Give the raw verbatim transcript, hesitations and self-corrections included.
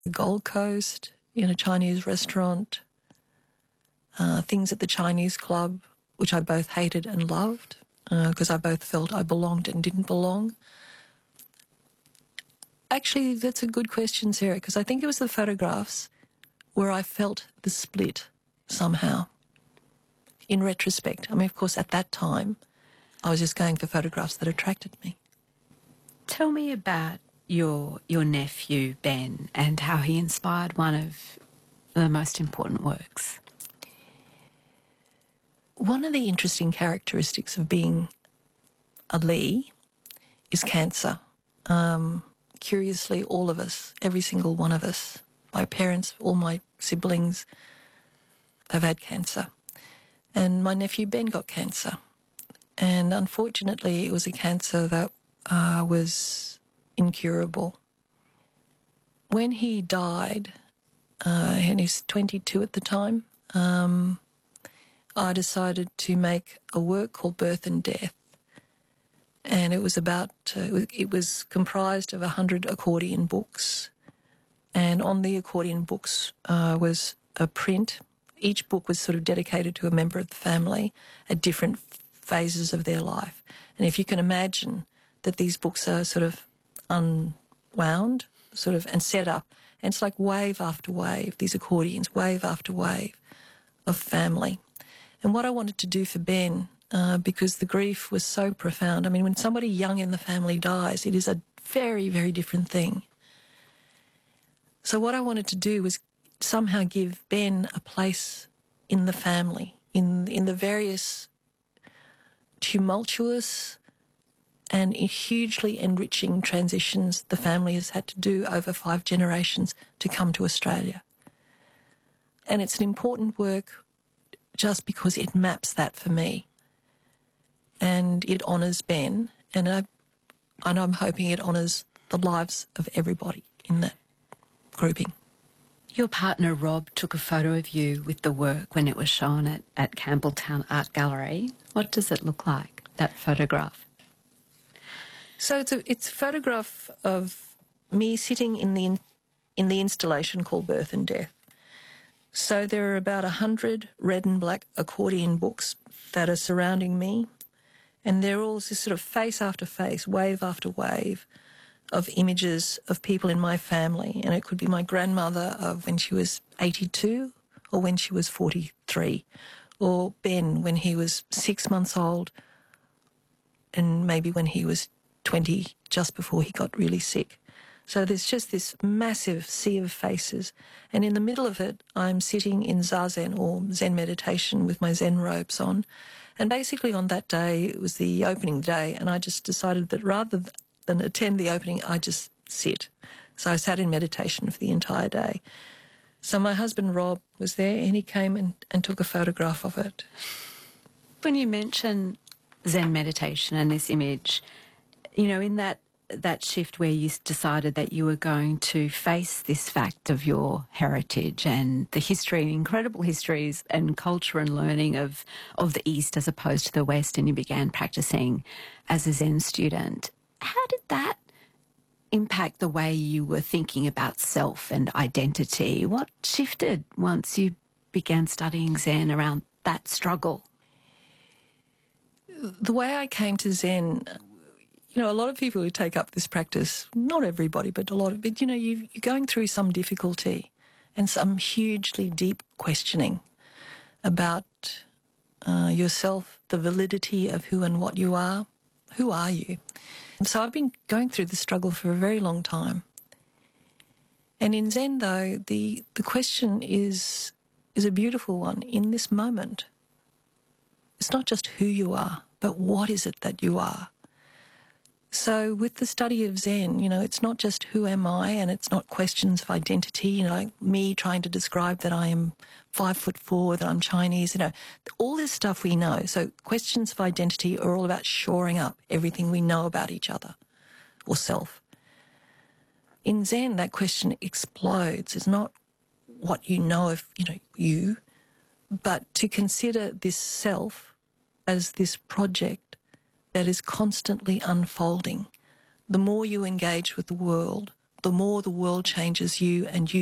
the Gold Coast, in a Chinese restaurant, uh, things at the Chinese club, which I both hated and loved, because uh, I both felt I belonged and didn't belong. Actually, that's a good question, Sarah, because I think it was the photographs where I felt the split somehow, in retrospect. I mean, of course, at that time, I was just going for photographs that attracted me. Tell me about your your nephew, Ben, and how he inspired one of the most important works. One of the interesting characteristics of being a Lee is cancer. Um, curiously, all of us, every single one of us, my parents, all my siblings, they've had cancer. And my nephew Ben got cancer. And unfortunately, it was a cancer that uh, was incurable. When he died, uh, and he was twenty-two at the time, um, I decided to make a work called Birth and Death. And it was about, uh, it was comprised of one hundred accordion books. And on the accordion books uh, was a print. Each book was sort of dedicated to a member of the family at different phases of their life. And if you can imagine that these books are sort of unwound, sort of, and set up, and it's like wave after wave, these accordions, wave after wave of family. And what I wanted to do for Ben, uh, because the grief was so profound, I mean, when somebody young in the family dies, it is a very, very different thing. So what I wanted to do was somehow give Ben a place in the family, in in the various tumultuous and hugely enriching transitions the family has had to do over five generations to come to Australia. And it's an important work just because it maps that for me. And it honours Ben, and, I, and I'm hoping it honours the lives of everybody in that grouping. Your partner, Rob, took a photo of you with the work when it was shown at, at Campbelltown Art Gallery. What does it look like, that photograph? So it's a, it's a photograph of me sitting in the, in the installation called Birth and Death. So there are about one hundred red and black accordion books that are surrounding me, and they're all just sort of face after face, wave after wave, of images of people in my family. And it could be my grandmother of when she was eighty-two or when she was forty-three, or Ben when he was six months old, and maybe when he was twenty, just before he got really sick. So there's just this massive sea of faces. And in the middle of it, I'm sitting in Zazen, or Zen meditation, with my Zen robes on. And basically on that day, it was the opening day, and I just decided that rather than attend the opening, I just sit. So I sat in meditation for the entire day. So my husband, Rob, was there, and he came and, and took a photograph of it. When you mention Zen meditation and this image, you know, in that that shift where you decided that you were going to face this fact of your heritage and the history, incredible histories and culture and learning of, of the East as opposed to the West, and you began practicing as a Zen student, how did that impact the way you were thinking about self and identity? What shifted once you began studying Zen around that struggle? The way I came to Zen, you know, a lot of people who take up this practice, not everybody, but a lot of, but you know, you, you're going through some difficulty and some hugely deep questioning about uh, yourself, the validity of who and what you are. Who are you? And so I've been going through the struggle for a very long time. And in Zen, though, the, the question is, is a beautiful one in this moment. It's not just who you are, but what is it that you are? So with the study of Zen, you know, it's not just who am I, and it's not questions of identity, you know, like me trying to describe that I am five foot four, that I'm Chinese, you know, all this stuff we know. So questions of identity are all about shoring up everything we know about each other or self. In Zen, that question explodes. It's not what you know of, you know, you, but to consider this self as this project that is constantly unfolding. The more you engage with the world, the more the world changes you and you